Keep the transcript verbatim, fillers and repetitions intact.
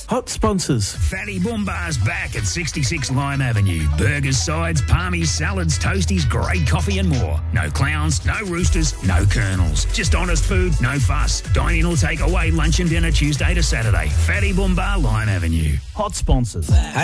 Hot sponsors. Fatty Boombar's back at sixty-six Lime Avenue. Burgers, sides, palmies, salads, toasties, great coffee and more. No clowns, no roosters, no colonels. Just honest food, no fuss. Dine in or take away lunch and dinner Tuesday to Saturday. Fatty Boombar, Lime Avenue. Hot sponsors.